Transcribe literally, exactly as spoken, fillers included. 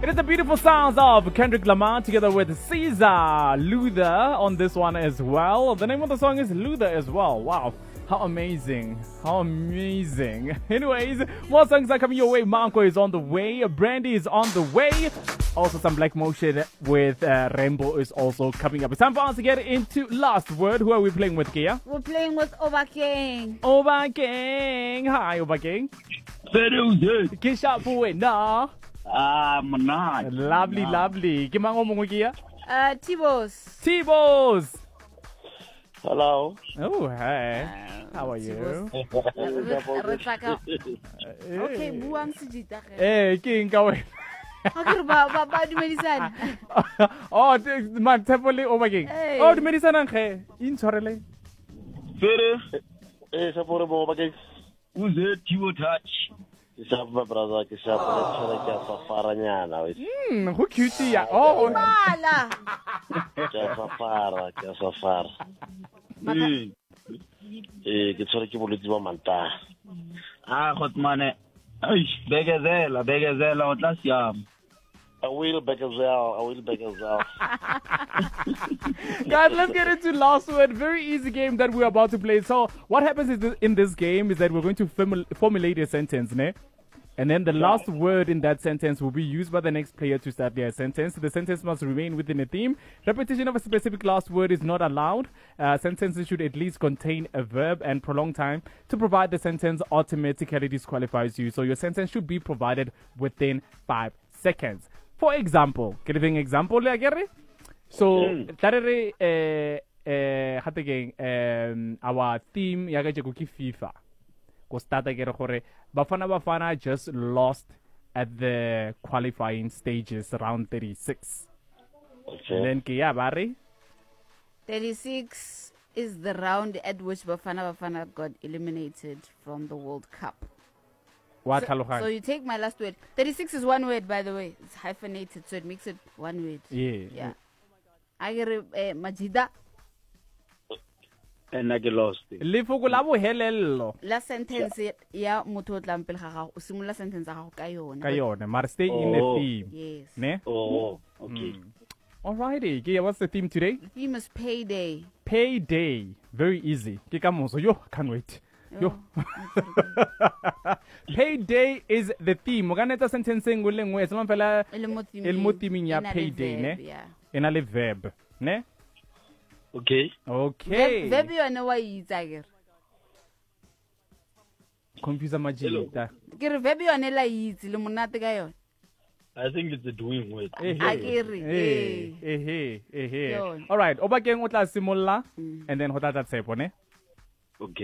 It is the beautiful sounds of Kendrick Lamar together with Caesar Luther on this one as well. The name of the song is Luther as well. Wow. How amazing. How amazing. Anyways, more songs are coming your way. Marco is on the way. Brandy is on the way. Also some Black Motion with uh, Rainbow is also coming up. It's time for us to get into Last Word. Who are we playing with, Kia? We're playing with Oba King. Oba King. Hi, Oba King. Kisha Puena. Ah, manat. Lovely, lovely. Kimang omong Kia? Uh, Tibos. Tibos. Hello. Oh, hi. How are you? Okay, buang sejita. Eh, King, kawin. Akhir ba ba ba di medicine. Oh, man, tepoli Oba King. Oh, di medicine ang khe. In sorele. Fere. Eh, sapore mo Oba King. Who's it? You touch. Kisap ba brother, kisap na tsara kya safara niya na wis. Hmm, who cute ya? Oh, mala. Kya safara, kya safara. Eh, eh, ke tsara ke boletse ba manta. Ah, khotmane. Ay, begazela, begazela o tla siam. I will begazela, I will begazela. Guys, let's get into Last Word. Very easy game that we're about to play. So, what happens is th- in this game is that we're going to formul- formulate a sentence, ne? And then the last word in that sentence will be used by the next player to start their sentence. The sentence must remain within a theme. Repetition of a specific last word is not allowed. Uh, sentences should at least contain a verb, and prolonged time to provide the sentence automatically disqualifies you. So your sentence should be provided within five seconds. For example, can you give an example, Gary? So, tarere eh eh again um our theme ya ga ke FIFA. Ko start ke re gore Bafana Bafana just lost at the qualifying stages round thirty-six. Okay. And then ke ya bare thirty-six is the round at which Bafana Bafana got eliminated from the World Cup. What So, so you take my last word. thirty-six is one word, by the way. It's hyphenated, so it makes it one word. Yeah. Yeah. I get uh, Majida. And I get lost. Lefoko la bohelello La sentence ya motho o tlang pele ga gago o simola sentence ya gago ka yona. ka yone, must stay in the Oh. theme. Yes. Ne? Oh, okay. Alrighty. Kia, what's the theme today? The theme is payday. Payday. Very easy. Ke ka moso. Yo, can't wait. Yo. Payday is the theme. Mo ganetsa sentence engwe le ngwe se mafela E le mo themeng- el mo themeng ya e na le payday, verb, ne? yeah. Ena le verb, ne? Okay. Okay. Verb yone wa itsa ke re. Confuse majita. Ke re verb yone la itse le monate ka yone. I think it's a doing word. Eh, A eh. ke re, Eh, eh, eh, eh. Yone. All right. Oba keng o tla simolla Mm. and then ho tla tla tshepo, ne?